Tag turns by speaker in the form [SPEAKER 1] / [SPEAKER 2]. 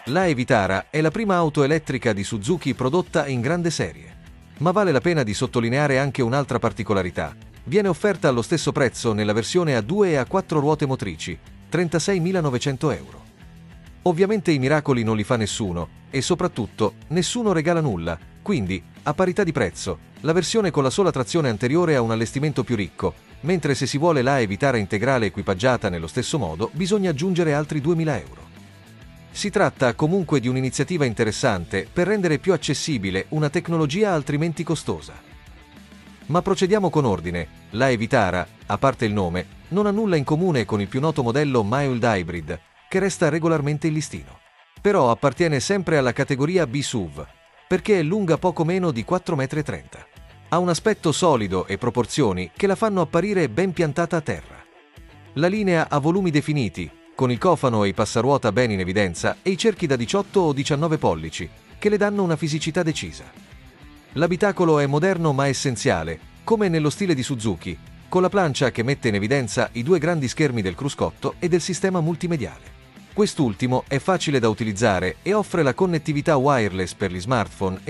[SPEAKER 1] La Vitara è la prima auto elettrica di Suzuki prodotta in grande serie. Ma vale la pena di sottolineare anche un'altra particolarità. Viene offerta allo stesso prezzo nella versione a 2 e a 4 ruote motrici, 36.900 euro. Ovviamente i miracoli non li fa nessuno, e soprattutto, nessuno regala nulla, quindi, a parità di prezzo, la versione con la sola trazione anteriore ha un allestimento più ricco, mentre se si vuole la Vitara integrale equipaggiata nello stesso modo, bisogna aggiungere altri 2.000 euro. Si tratta comunque di un'iniziativa interessante per rendere più accessibile una tecnologia altrimenti costosa. Ma procediamo con ordine. La Vitara, a parte il nome, non ha nulla in comune con il più noto modello Mild Hybrid, che resta regolarmente in listino. Però appartiene sempre alla categoria B-SUV, perché è lunga poco meno di 4,30 m. Ha un aspetto solido e proporzioni che la fanno apparire ben piantata a terra. La linea ha volumi definiti, con il cofano e i passaruota ben in evidenza e i cerchi da 18 o 19 pollici, che le danno una fisicità decisa. L'abitacolo è moderno ma essenziale, come nello stile di Suzuki, con la plancia che mette in evidenza i due grandi schermi del cruscotto e del sistema multimediale. Quest'ultimo è facile da utilizzare e offre la connettività wireless per gli smartphone